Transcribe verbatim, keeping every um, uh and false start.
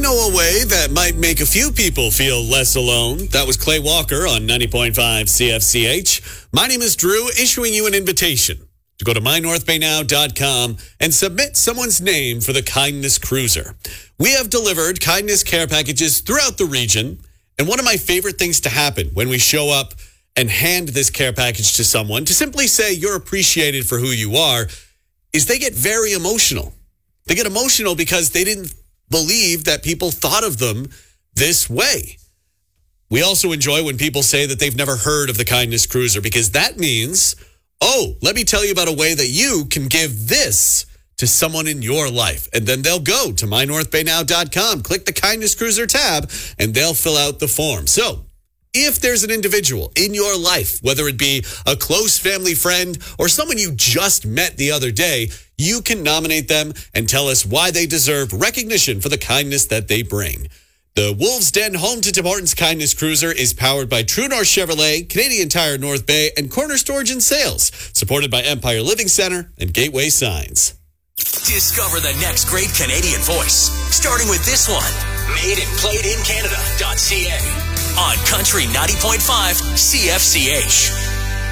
know a way that might make a few people feel less alone. That was Clay Walker on ninety point five C F C H. My name is Drew, issuing you an invitation to go to my north bay now dot com and submit someone's name for the Kindness Cruiser. We have delivered kindness care packages throughout the region, and one of my favorite things to happen when we show up and hand this care package to someone to simply say you're appreciated for who you are is they get very emotional. They get emotional because they didn't believe that people thought of them this way. We also enjoy when people say that they've never heard of the Kindness Cruiser, because that means, oh, let me tell you about a way that you can give this to someone in your life. And then they'll go to my north bay now dot com, click the Kindness Cruiser tab, and they'll fill out the form. So if there's an individual in your life, whether it be a close family friend or someone you just met the other day, you can nominate them and tell us why they deserve recognition for the kindness that they bring. The Wolves Den Home to Tim Hortons Kindness Cruiser is powered by True North Chevrolet, Canadian Tire North Bay, and Corner Storage and Sales, supported by Empire Living Center and Gateway Signs. Discover the next great Canadian voice, starting with this one, made and played in Canada dot C A on Country ninety point five C F C H.